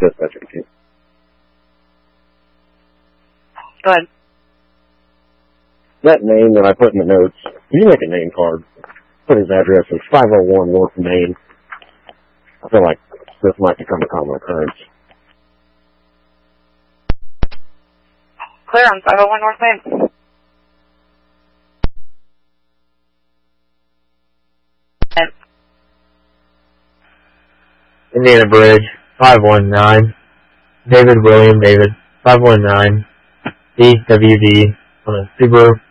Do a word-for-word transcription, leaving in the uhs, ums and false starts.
dispatcher to you. Go ahead. That name that I put in the notes, you make a name card. Put his address as five oh one North Main. I feel like this might become a common occurrence. Clear on five oh one North Main. Indiana Bridge, five one nine. David William David, five one nine. D W D on a Subaru.